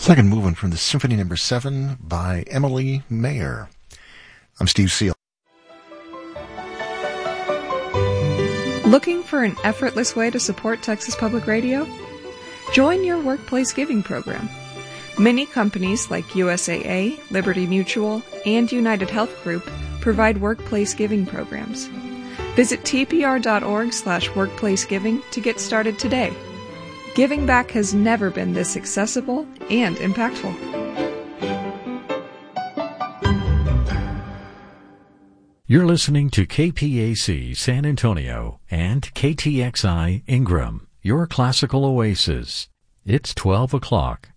Second movement from the Symphony No. 7 by Emily Mayer. I'm Steve Seal. Looking for an effortless way to support Texas Public Radio? Join your workplace giving program. Many companies like USAA, Liberty Mutual, and United Health Group provide workplace giving programs. Visit tpr.org/workplacegiving to get started today. Giving back has never been this accessible and impactful. You're listening to KPAC San Antonio and KTXI Ingram, your classical oasis. It's 12 o'clock.